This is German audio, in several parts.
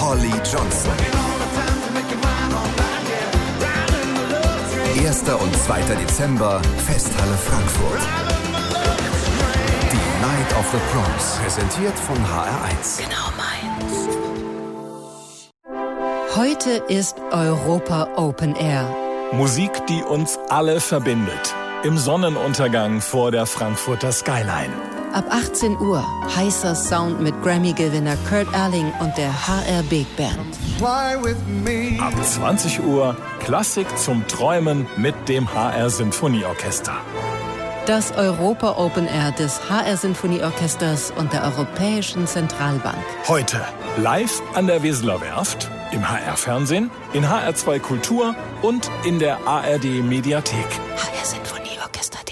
Holly Johnson. 1. und 2. Dezember, Festhalle Frankfurt. Die Night of the Proms, präsentiert von HR1. Genau meins. Heute ist Europa Open Air. Musik, die uns alle verbindet. Im Sonnenuntergang vor der Frankfurter Skyline. Ab 18 Uhr heißer Sound mit Grammy-Gewinner Kurt Elling und der HR Big Band. Ab 20 Uhr Klassik zum Träumen mit dem HR Sinfonieorchester. Das Europa Open Air des HR Sinfonieorchesters und der Europäischen Zentralbank. Heute live an der Weseler Werft, im HR-Fernsehen, in HR2 Kultur und in der ARD Mediathek. hrsinfonieorchester.de.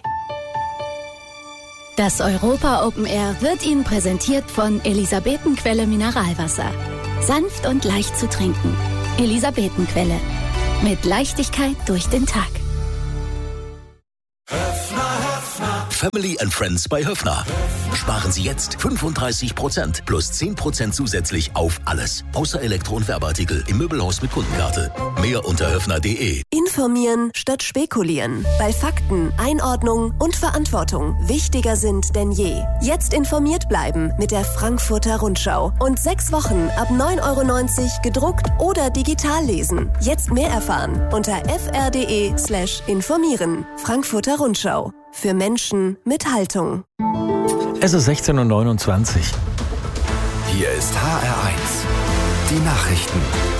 Das Europa Open Air wird Ihnen präsentiert von Elisabetenquelle Mineralwasser. Sanft und leicht zu trinken. Elisabetenquelle. Mit Leichtigkeit durch den Tag. Family and Friends bei Höffner. Sparen Sie jetzt 35% plus 10% zusätzlich auf alles. Außer Elektro- und Werbeartikel im Möbelhaus mit Kundenkarte. Mehr unter höffner.de. Informieren statt spekulieren. Weil Fakten, Einordnung und Verantwortung wichtiger sind denn je. Jetzt informiert bleiben mit der Frankfurter Rundschau. Und 6 Wochen ab 9,90 € gedruckt oder digital lesen. Jetzt mehr erfahren unter fr.de/informieren. Frankfurter Rundschau. Für Menschen mit Haltung. Es ist 16:29 Uhr. Hier ist HR1. Die Nachrichten.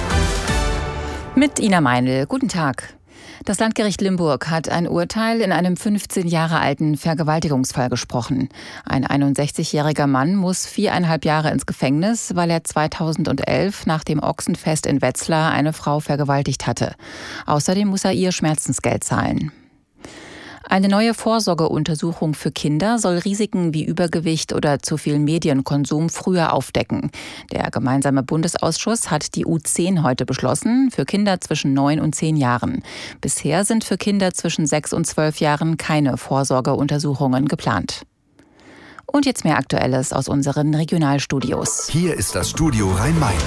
Mit Ina Meinl. Guten Tag. Das Landgericht Limburg hat ein Urteil in einem 15 Jahre alten Vergewaltigungsfall gesprochen. Ein 61-jähriger Mann muss 4,5 Jahre ins Gefängnis, weil er 2011 nach dem Ochsenfest in Wetzlar eine Frau vergewaltigt hatte. Außerdem muss er ihr Schmerzensgeld zahlen. Eine neue Vorsorgeuntersuchung für Kinder soll Risiken wie Übergewicht oder zu viel Medienkonsum früher aufdecken. Der gemeinsame Bundesausschuss hat die U10 heute beschlossen, für Kinder zwischen 9 und 10 Jahren. Bisher sind für Kinder zwischen 6 und 12 Jahren keine Vorsorgeuntersuchungen geplant. Und jetzt mehr Aktuelles aus unseren Regionalstudios. Hier ist das Studio Rhein-Main.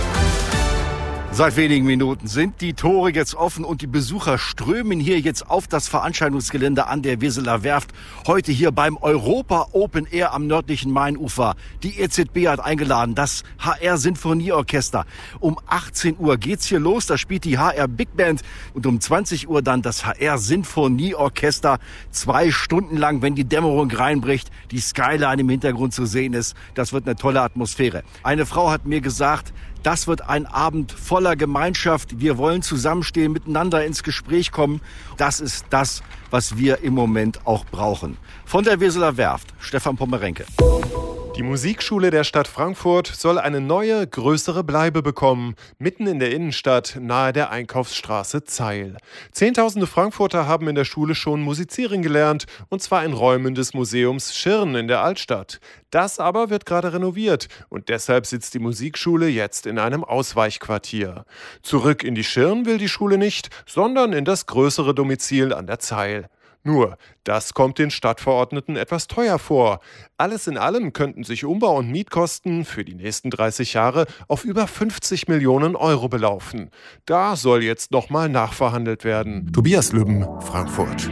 Seit wenigen Minuten sind die Tore jetzt offen und die Besucher strömen hier jetzt auf das Veranstaltungsgelände an der Weseler Werft. Heute hier beim Europa Open Air am nördlichen Mainufer. Die EZB hat eingeladen, das HR Sinfonieorchester. Um 18 Uhr geht's hier los, da spielt die HR Big Band und um 20 Uhr dann das HR Sinfonieorchester. 2 Stunden lang, wenn die Dämmerung reinbricht, die Skyline im Hintergrund zu sehen ist. Das wird eine tolle Atmosphäre. Eine Frau hat mir gesagt, das wird ein Abend voller Gemeinschaft. Wir wollen zusammenstehen, miteinander ins Gespräch kommen. Das ist das, was wir im Moment auch brauchen. Von der Weseler Werft, Stefan Pommerenke. Die Musikschule der Stadt Frankfurt soll eine neue, größere Bleibe bekommen, mitten in der Innenstadt, nahe der Einkaufsstraße Zeil. Zehntausende Frankfurter haben in der Schule schon musizieren gelernt, und zwar in Räumen des Museums Schirn in der Altstadt. Das aber wird gerade renoviert und deshalb sitzt die Musikschule jetzt in einem Ausweichquartier. Zurück in die Schirn will die Schule nicht, sondern in das größere Domizil an der Zeil. Nur, das kommt den Stadtverordneten etwas teuer vor. Alles in allem könnten sich Umbau- und Mietkosten für die nächsten 30 Jahre auf über 50 Millionen € belaufen. Da soll jetzt nochmal nachverhandelt werden. Tobias Lübben, Frankfurt.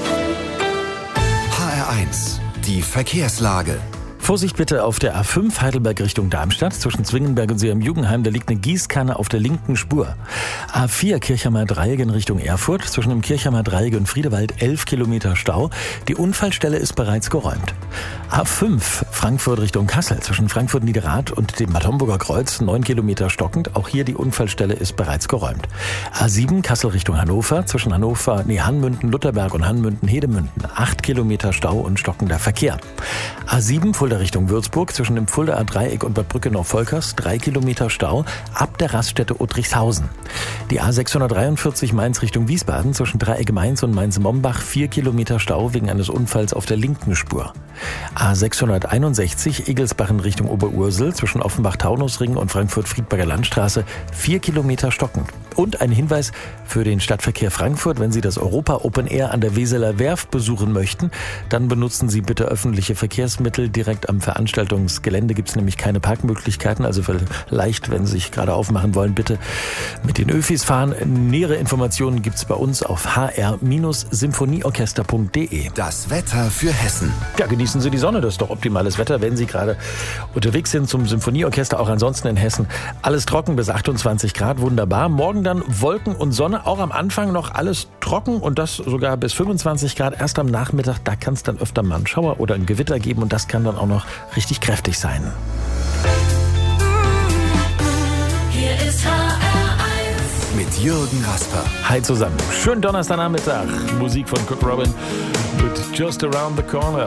HR1. Die Verkehrslage. Vorsicht bitte auf der A5 Heidelberg Richtung Darmstadt. Zwischen Zwingenberg und Seeheim-Jugenheim, da liegt eine Gießkanne auf der linken Spur. A4 Kirchheimer Dreieck in Richtung Erfurt. Zwischen dem Kirchheimer Dreieck und Friedewald 11 Kilometer Stau. Die Unfallstelle ist bereits geräumt. A5 Frankfurt Richtung Kassel. Zwischen Frankfurt-Niederrad und dem Bad Homburger Kreuz 9 Kilometer stockend. Auch hier die Unfallstelle ist bereits geräumt. A7 Kassel Richtung Hannover. Zwischen Hanmünden, Lutherberg und Hanmünden-Hedemünden 8 Kilometer Stau und stockender Verkehr. A7 Fulda Richtung Würzburg, zwischen dem Fuldaer Dreieck und Bad Brückenau-Volkers 3 Kilometer Stau ab der Raststätte Uttrichshausen. Die A643 Mainz Richtung Wiesbaden, zwischen Dreieck Mainz und Mainz-Mombach 4 Kilometer Stau wegen eines Unfalls auf der linken Spur. A661 Egelsbach in Richtung Oberursel, zwischen Offenbach-Taunusring und Frankfurt-Friedberger Landstraße 4 Kilometer stockend. Und ein Hinweis für den Stadtverkehr Frankfurt: Wenn Sie das Europa Open Air an der Weseler Werft besuchen möchten, dann benutzen Sie bitte öffentliche Verkehrsmittel. Direkt am Veranstaltungsgelände gibt es nämlich keine Parkmöglichkeiten. Also vielleicht, wenn Sie sich gerade aufmachen wollen, bitte mit den Öfis fahren. Nähere Informationen gibt es bei uns auf hr-symphonieorchester.de. Das Wetter für Hessen. Ja, genießen Sie die Sonne, das ist doch optimales Wetter, wenn Sie gerade unterwegs sind zum Symphonieorchester. Auch ansonsten in Hessen alles trocken bis 28 Grad, wunderbar. Morgen dann Wolken und Sonne, auch am Anfang noch alles trocken und das sogar bis 25 Grad. Erst am Nachmittag, da kann es dann öfter mal einen Schauer oder ein Gewitter geben und das kann dann auch noch richtig kräftig sein. Hier ist HR1 mit Jürgen Rasper. Hi zusammen, schönen Donnerstagnachmittag. Musik von Cook Robin mit Just Around the Corner.